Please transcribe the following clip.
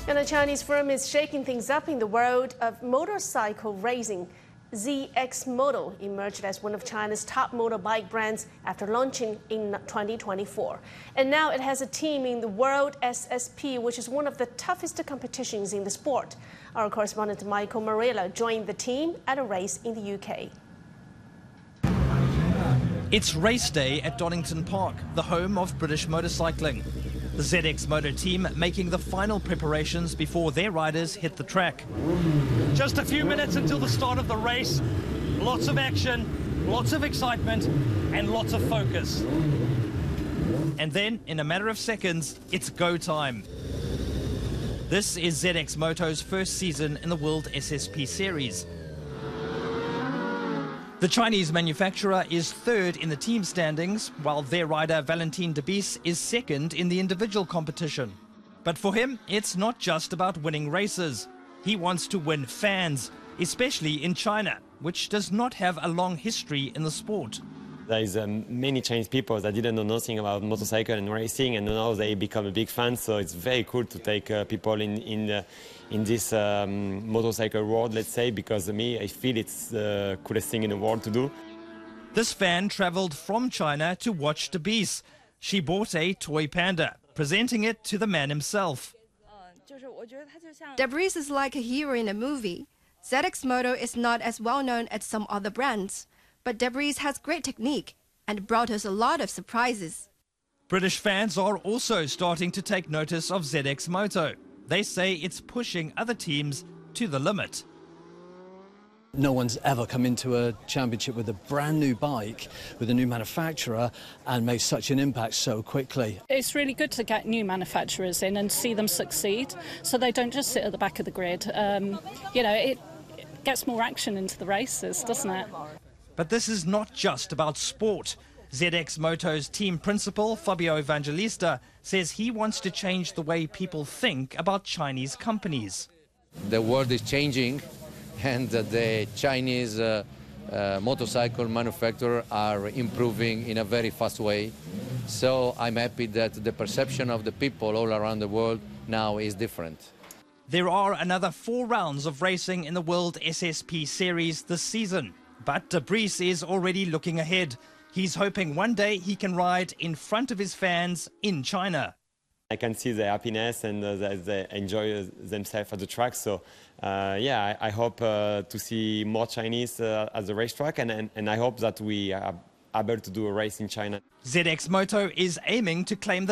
And a Chinese firm is shaking things up in the world of motorcycle racing. ZX Moto emerged as one of China's top motorbike brands after launching in 2024. And now it has a team in the World SSP, which is one of the toughest competitions in the sport. Our correspondent Michael Marilla joined the team at a race in the UK. It's race day at Donington Park, the home of British motorcycling. The ZX Moto team making the final preparations before their riders hit the track. Just a few minutes until the start of the race. Lots of action, lots of excitement, and lots of focus. And then, in a matter of seconds, it's go time. This is ZX Moto's first season in the World SSP Series. The Chinese manufacturer is third in the team standings, while their rider Valentin Debise is second in the individual competition. But for him, it's not just about winning races. He wants to win fans, especially in China, which does not have a long history in the sport. There is many Chinese people that didn't know nothing about motorcycle and racing, and now they become a big fan. So it's very cool to take people in this motorcycle world, let's say, because I feel it's the coolest thing in the world to do. This fan travelled from China to watch Debise. She bought a toy panda, presenting it to the man himself. Debise is like a hero in a movie. ZX Moto is not as well known as some other brands, but Debise has great technique and brought us a lot of surprises. British fans are also starting to take notice of ZX Moto. They say it's pushing other teams to the limit. No one's ever come into a championship with a brand new bike, with a new manufacturer, and made such an impact so quickly. It's really good to get new manufacturers in and see them succeed, so they don't just sit at the back of the grid. It gets more action into the races, doesn't it? But this is not just about sport. ZX Moto's team principal, Fabio Evangelista, says he wants to change the way people think about Chinese companies. The world is changing, and the Chinese motorcycle manufacturers are improving in a very fast way. So I'm happy that the perception of the people all around the world now is different. There are another 4 rounds of racing in the World SSP Series this season. But Debise is already looking ahead. He's hoping one day he can ride in front of his fans in China. I can see their happiness and they enjoy themselves at the track. So, I hope to see more Chinese at the racetrack, and I hope that we are able to do a race in China. ZX Moto is aiming to claim the